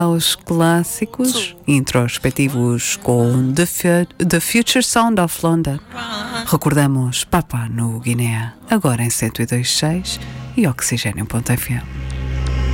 aos clássicos introspectivos com The Future Sound of London. Recordamos Papá no Guiné, agora em 102.6 e Oxigênio.fm.